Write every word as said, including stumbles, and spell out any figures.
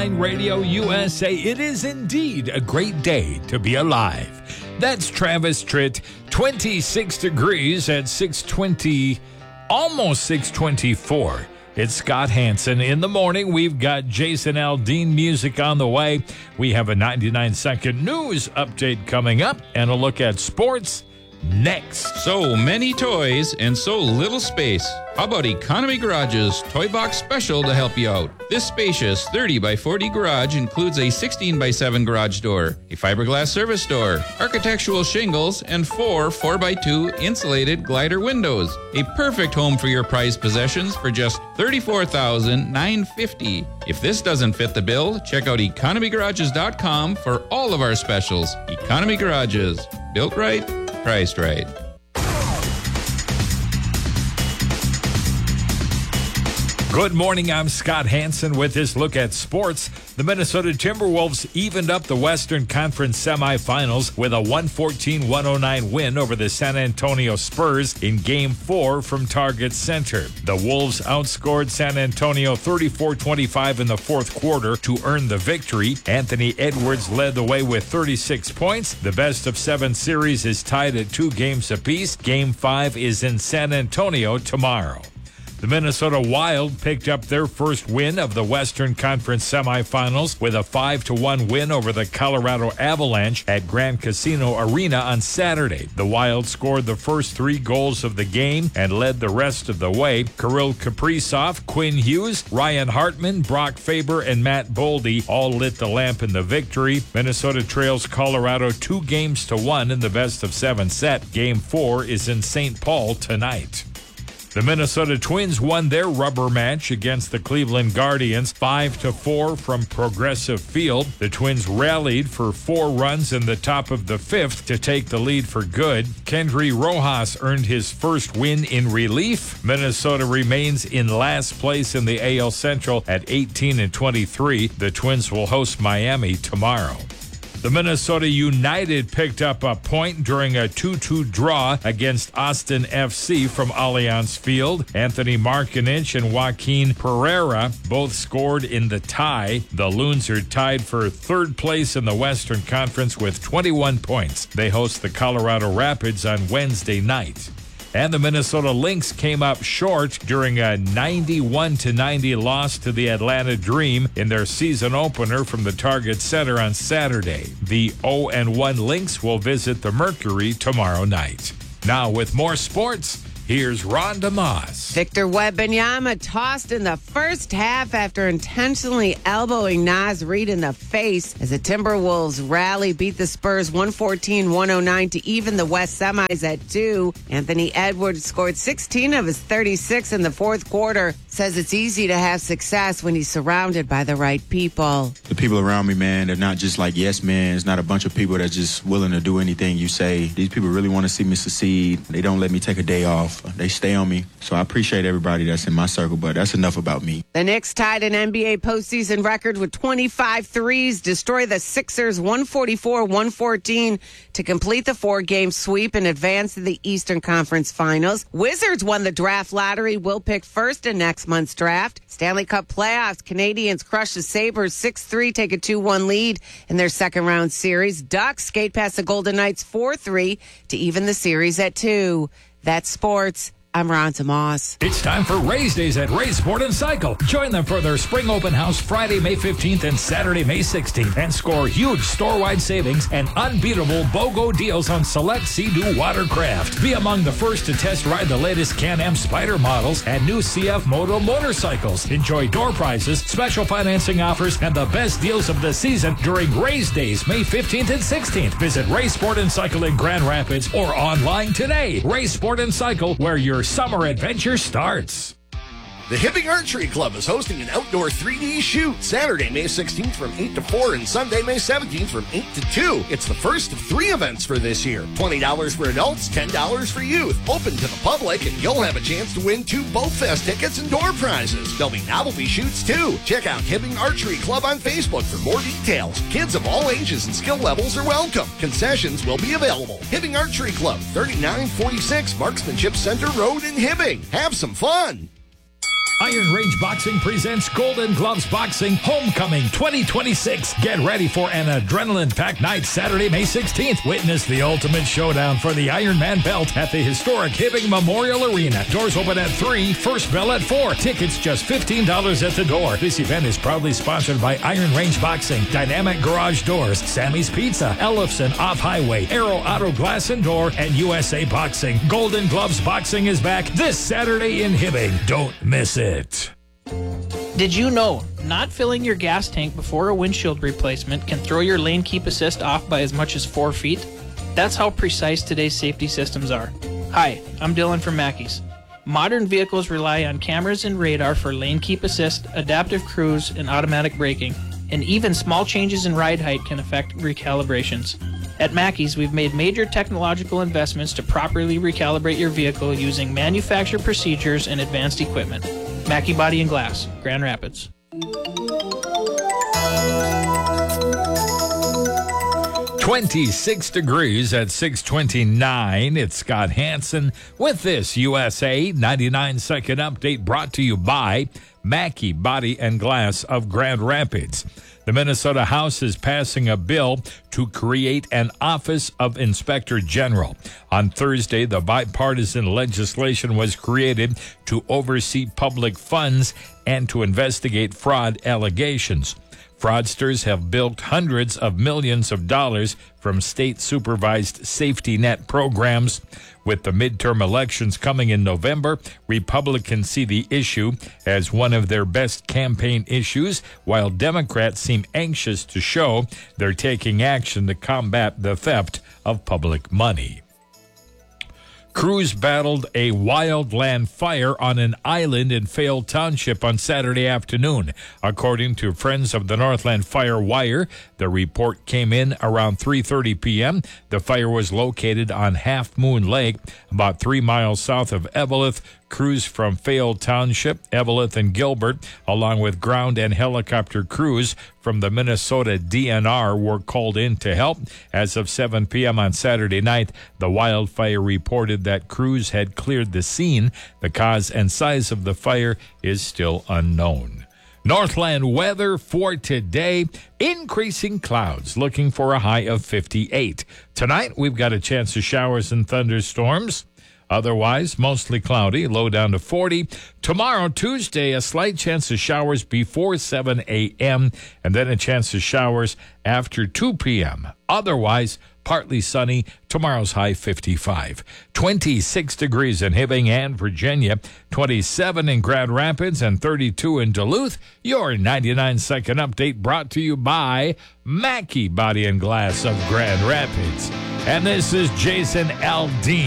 Radio U S A, it is indeed a great day to be alive. That's Travis Tritt, twenty-six degrees at six twenty, almost six twenty-four. It's Scott Hansen. In the morning, we've got Jason Aldean music on the way. We have a ninety-nine second news update coming up and a look at sports next. So many toys and so little space. How about Economy Garage's Toy Box Special to help you out? This spacious thirty by forty garage includes a sixteen by seven garage door, a fiberglass service door, architectural shingles, and four four by two insulated glider windows. A perfect home for your prized possessions for just thirty-four thousand nine hundred fifty dollars. If this doesn't fit the bill, check out economy garages dot com for all of our specials. Economy Garages. Built right, priced right. Good morning, I'm Scott Hansen with this look at sports. The Minnesota Timberwolves evened up the Western Conference semifinals with a one fourteen to one oh nine win over the San Antonio Spurs in Game four from Target Center. The Wolves outscored San Antonio thirty-four twenty-five in the fourth quarter to earn the victory. Anthony Edwards led the way with thirty-six points. The best of seven series is tied at two games apiece. Game five is in San Antonio tomorrow. The Minnesota Wild picked up their first win of the Western Conference semifinals with a five to one win over the Colorado Avalanche at Grand Casino Arena on Saturday. The Wild scored the first three goals of the game and led the rest of the way. Kirill Kaprizov, Quinn Hughes, Ryan Hartman, Brock Faber, and Matt Boldy all lit the lamp in the victory. Minnesota trails Colorado two games to one in the best of seven set. Game four is in Saint Paul tonight. The Minnesota Twins won their rubber match against the Cleveland Guardians five to four from Progressive Field. The Twins rallied for four runs in the top of the fifth to take the lead for good. Kendry Rojas earned his first win in relief. Minnesota remains in last place in the A L Central at eighteen and twenty-three. The Twins will host Miami tomorrow. The Minnesota United picked up a point during a two two draw against Austin F C from Allianz Field. Anthony Markinich and Joaquin Pereira both scored in the tie. The Loons are tied for third place in the Western Conference with twenty-one points. They host the Colorado Rapids on Wednesday night. And the Minnesota Lynx came up short during a ninety-one to ninety loss to the Atlanta Dream in their season opener from the Target Center on Saturday. The oh and one Lynx will visit the Mercury tomorrow night. Now with more sports, here's Rhonda Moss. Victor Wembanyama tossed in the first half after intentionally elbowing Naz Reid in the face as the Timberwolves rally beat the Spurs one fourteen to one oh nine to even the West semis at two. Anthony Edwards scored sixteen of his thirty-six in the fourth quarter. Says it's easy to have success when he's surrounded by the right people. The people around me, man, they're not just like yes men. It's not a bunch of people that's just willing to do anything you say. These people really want to see me succeed. They don't let me take a day off. They stay on me. So I appreciate everybody that's in my circle, but that's enough about me. The Knicks tied an N B A postseason record with twenty-five threes, destroy the Sixers one forty-four to one fourteen to complete the four-game sweep and advance to the Eastern Conference Finals. Wizards won the draft lottery, will pick first in next month's draft. Stanley Cup playoffs, Canadians crush the Sabres six three, take a two one lead in their second-round series. Ducks skate past the Golden Knights four three to even the series at two. That's sports. I'm Rhonda Moss. It's time for Race Days at Ray Sport and Cycle. Join them for their spring open house Friday, May fifteenth and Saturday, May sixteenth and score huge store-wide savings and unbeatable BOGO deals on select Sea-Doo watercraft. Be among the first to test ride the latest Can-Am Spyder models and new C F Moto motorcycles. Enjoy door prizes, special financing offers, and the best deals of the season during Race Days, May fifteenth and sixteenth. Visit Ray Sport and Cycle in Grand Rapids or online today. Ray Sport and Cycle, where your summer adventure starts. The Hibbing Archery Club is hosting an outdoor three D shoot Saturday, May sixteenth from eight to four and Sunday, May seventeenth from eight to two. It's the first of three events for this year. twenty dollars for adults, ten dollars for youth. Open to the public, and you'll have a chance to win two Boat Fest tickets and door prizes. There'll be novelty shoots, too. Check out Hibbing Archery Club on Facebook for more details. Kids of all ages and skill levels are welcome. Concessions will be available. Hibbing Archery Club, thirty-nine forty-six Marksmanship Center Road in Hibbing. Have some fun. Iron Range Boxing presents Golden Gloves Boxing Homecoming twenty twenty-six. Get ready for an adrenaline-packed night Saturday, May sixteenth. Witness the ultimate showdown for the Ironman belt at the historic Hibbing Memorial Arena. Doors open at three, first bell at four. Tickets just fifteen dollars at the door. This event is proudly sponsored by Iron Range Boxing, Dynamic Garage Doors, Sammy's Pizza, Ellefson Off-Highway, Aero Auto Glass and Door, and U S A Boxing. Golden Gloves Boxing is back this Saturday in Hibbing. Don't miss it. Did you know not filling your gas tank before a windshield replacement can throw your lane keep assist off by as much as four feet? That's how precise today's safety systems are. Hi, I'm Dylan from Mackey's. Modern vehicles rely on cameras and radar for lane keep assist, adaptive cruise, and automatic braking, and even small changes in ride height can affect recalibrations. At Mackey's, we've made major technological investments to properly recalibrate your vehicle using manufacturer procedures and advanced equipment. Mackey Body and Glass, Grand Rapids. twenty-six degrees at six twenty-nine. It's Scott Hansen with this U S A ninety-nine second update brought to you by Mackey Body and Glass of Grand Rapids. The Minnesota House is passing a bill to create an Office of Inspector General. On Thursday, the bipartisan legislation was created to oversee public funds and to investigate fraud allegations. Fraudsters have bilked hundreds of millions of dollars from state-supervised safety net programs. With the midterm elections coming in November, Republicans see the issue as one of their best campaign issues, while Democrats seem anxious to show they're taking action to combat the theft of public money. Crews battled a wildland fire on an island in Fayette Township on Saturday afternoon. According to Friends of the Northland Fire Wire, the report came in around three thirty p.m. The fire was located on Half Moon Lake, about three miles south of Eveleth. Crews from Fayette Township, Eveleth, and Gilbert, along with ground and helicopter crews from the Minnesota D N R, were called in to help. As of seven p.m. on Saturday night, the wildfire reported that crews had cleared the scene. The cause and size of the fire is still unknown. Northland weather for today, increasing clouds, looking for a high of fifty-eight. Tonight, we've got a chance of showers and thunderstorms. Otherwise, mostly cloudy, low down to forty. Tomorrow, Tuesday, a slight chance of showers before seven a.m. and then a chance of showers after two p.m. Otherwise, partly sunny. Tomorrow's high fifty-five. twenty-six degrees in Hibbing and Virginia, twenty-seven in Grand Rapids, and thirty-two in Duluth. Your ninety-nine second update brought to you by Mackey Body and Glass of Grand Rapids. And this is Jason Aldean.